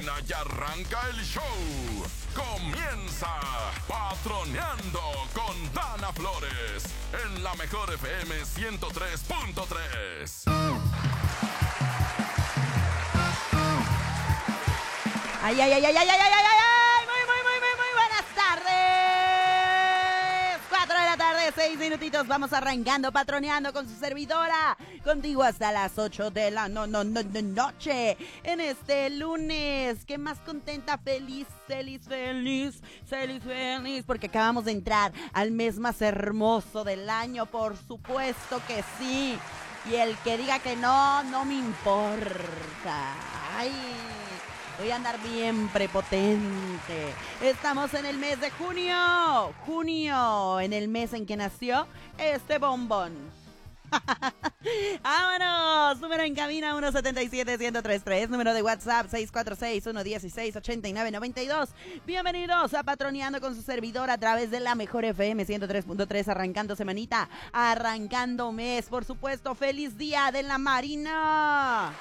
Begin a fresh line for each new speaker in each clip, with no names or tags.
cabina y arranca el show. Comienza Patroneando con Dana Flores en la Mejor FM 103.3.
Ay, ay, ay, ay, ay, ay, ay, ay, ay, muy buenas tardes. 4 de la tarde, 6 minutitos, vamos arrancando, patroneando con su servidora, contigo hasta las 8 de la noche, en este lunes, que más contenta, feliz, porque acabamos de entrar al mes más hermoso del año, por supuesto que sí, y el que diga que no, no me importa. Ay, voy a andar bien prepotente. Estamos en el mes de junio. Junio, en el mes en que nació este bombón. ¡Vámonos! Número en cabina 177-1033. Número de WhatsApp 646-116-8992. Bienvenidos a Patroneando con su servidor a través de la Mejor FM 103.3. Arrancando semanita, arrancando mes. Por supuesto, feliz día de la Marina.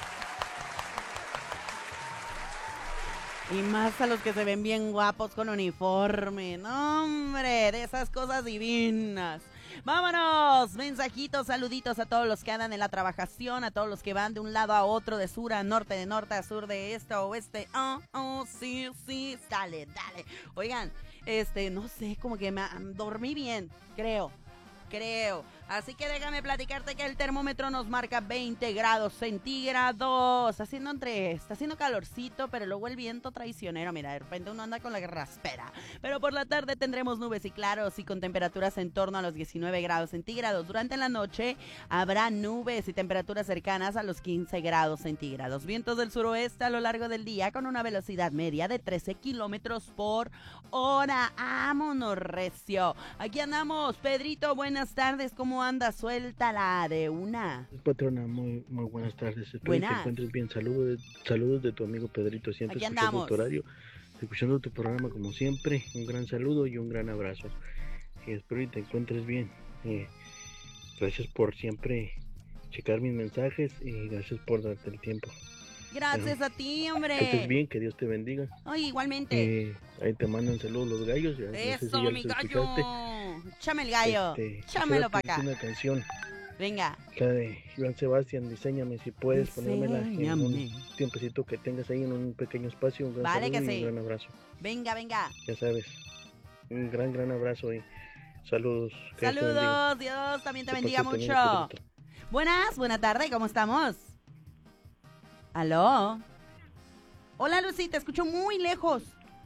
Y más a los que se ven bien guapos con uniforme. ¡No, hombre! De esas cosas divinas. ¡Vámonos! Mensajitos, saluditos a todos los que andan en la trabajación, a todos los que van de un lado a otro, de sur a norte, de norte a sur, de este a oeste. Sí, dale. Oigan, no sé, como que dormí bien, creo. Así que déjame platicarte que el termómetro nos marca 20 grados centígrados. Está haciendo calorcito, pero luego el viento traicionero. Mira, de repente uno anda con la raspera. Pero por la tarde tendremos nubes y claros y con temperaturas en torno a los 19 grados centígrados. Durante la noche habrá nubes y temperaturas cercanas a los 15 grados centígrados. Vientos del suroeste a lo largo del día con una velocidad media de 13 kilómetros por hora. ¡Vámonos, recio! Aquí andamos. Pedrito, buenas tardes. ¿Cómo andas? Suéltala de una.
Patrona, muy buenas tardes. Espero que te encuentres bien. Saludos de tu amigo Pedrito. Siempre
aquí
escuchando
andamos.
tu horario, escuchando tu programa como siempre. Un gran saludo y un gran abrazo. Espero que te encuentres bien. Gracias por siempre checar mis mensajes y gracias por darte el tiempo.
Gracias a ti, hombre.
Que estés bien, que Dios te bendiga.
Ay, igualmente.
Ahí te mandan saludos los gallos.
Eso, mi gallo. Échame el gallo. Échamelo para acá.
Una canción.
Venga.
La de Joan Sebastián, diséñame si puedes ponérmela en un tiempecito que tengas ahí en un pequeño espacio. Un gran saludo y un gran abrazo.
Venga.
Ya sabes, un gran abrazo y saludos.
Saludos, Dios también te bendiga mucho. Buenas tardes, ¿cómo estamos? ¿Aló? Hola, Lucy, te escucho muy lejos.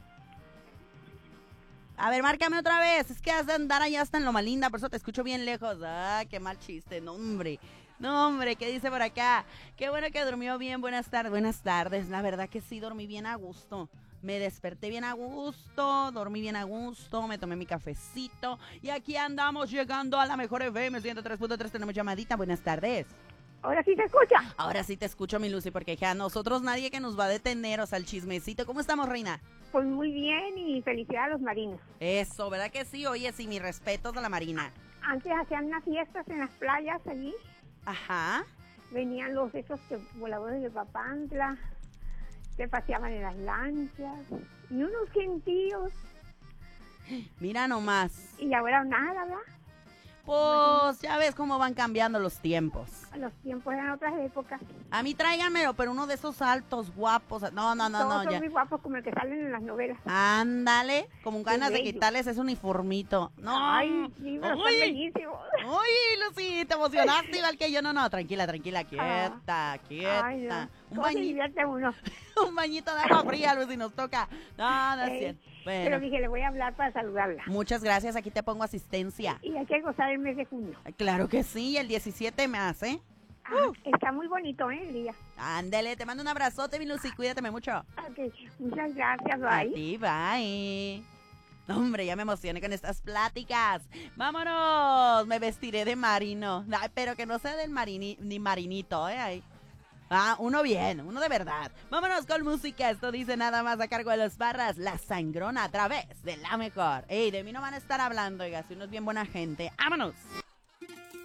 A ver, márcame otra vez. Es que has de andar allá hasta en Loma Linda, por eso te escucho bien lejos. Ah, qué mal chiste. No, hombre, ¿qué dice por acá? Qué bueno que durmió bien. Buenas tardes. La verdad que sí, dormí bien a gusto. Me desperté bien a gusto, dormí bien a gusto, me tomé mi cafecito. Y aquí andamos llegando a la Mejor FM 103.3. Tenemos llamadita. Buenas tardes.
¿Ahora sí te escucha?
Ahora sí te escucho, mi Lucy, porque a nosotros nadie que nos va a detener, o sea, el chismecito. ¿Cómo estamos, reina?
Pues muy bien y felicidades a los marinos.
Eso, ¿verdad que sí? Oye, sí, mis respetos a la Marina.
Antes hacían unas fiestas en las playas allí.
Ajá.
Venían esos voladores de Papantla, se paseaban en las lanchas y unos gentíos.
Mira nomás.
Y ahora nada, ¿verdad?
Pues ya ves cómo van cambiando los tiempos.
Los tiempos eran otras épocas.
A mí tráiganmelo, pero uno de esos altos, guapos. No,
Todos son
ya.
muy guapos como el que salen en las novelas.
Ándale, como ganas de quitarles ese uniformito. No.
Ay, sí, pero están bellísimos.
Uy, Lucy, te emocionaste igual que yo. No, tranquila, quieta.
Ay, no. ¿Cómo se divierte uno?
Un bañito de agua fría, Lucy, nos toca. No es cierto. Bueno.
Pero dije, le voy a hablar para saludarla.
Muchas gracias, aquí te pongo asistencia.
Y hay que gozar el mes de junio.
Claro que sí, el 17 más, ¿eh?
Está muy bonito, el día.
Ándale, te mando un abrazote, mi Lucy, cuídate mucho.
Ok, muchas gracias, bye.
A ti, bye. Hombre, ya me emocioné con estas pláticas. ¡Vámonos! Me vestiré de marino. Ay, pero que no sea del ni marinito, ¿eh? Ay. Uno bien, uno de verdad. Vámonos con música. Esto dice nada más a cargo de los Barras, La Sangrona a través de La Mejor. Ey, de mí no van a estar hablando, oiga, si uno es bien buena gente. ¡Vámonos!